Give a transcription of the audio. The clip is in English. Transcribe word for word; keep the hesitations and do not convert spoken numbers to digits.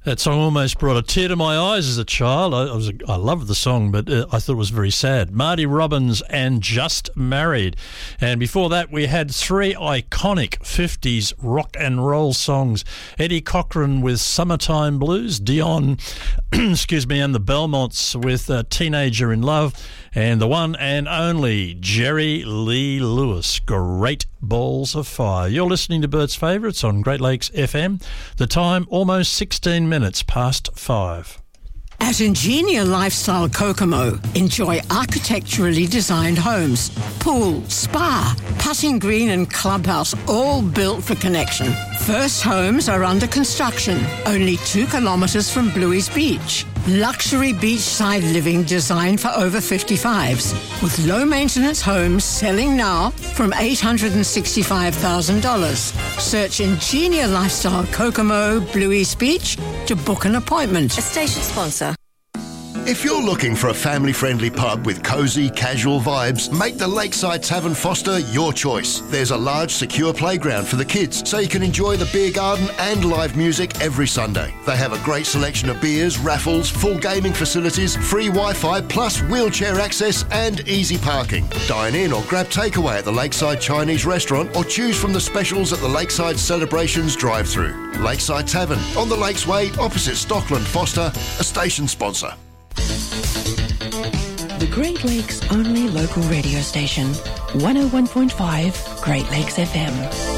That song almost brought a tear to my eyes as a child. I, I was I loved the song, but uh, I thought it was very sad. Marty Robbins and Just Married. And before that, we had three iconic fifties rock and roll songs. Eddie Cochran with Summertime Blues, Dion, excuse me, and the Belmonts with uh, Teenager in Love, and the one and only Jerry Lee Lewis, Great Balls of Fire. You're listening to Bert's Favourites on Great Lakes F M. The time, almost sixteen minutes past five. At Ingenia Lifestyle Kokomo, enjoy architecturally designed homes, pool, spa, putting green and clubhouse, all built for connection. First homes are under construction, only two kilometres from Bluey's Beach. Luxury beachside living designed for over fifty-fives, with low-maintenance homes selling now from eight hundred sixty-five thousand dollars. Search Ingenia Lifestyle Kokomo, Bluey's Beach to book an appointment. A station sponsor. If you're looking for a family-friendly pub with cosy, casual vibes, make the Lakeside Tavern Foster your choice. There's a large, secure playground for the kids, so you can enjoy the beer garden and live music every Sunday. They have a great selection of beers, raffles, full gaming facilities, free Wi-Fi, plus wheelchair access and easy parking. Dine in or grab takeaway at the Lakeside Chinese restaurant or choose from the specials at the Lakeside Celebrations drive-thru. Lakeside Tavern, on the Lakes Way, opposite Stockland Foster, a station sponsor. The Great Lakes' only local radio station, one oh one point five Great Lakes F M.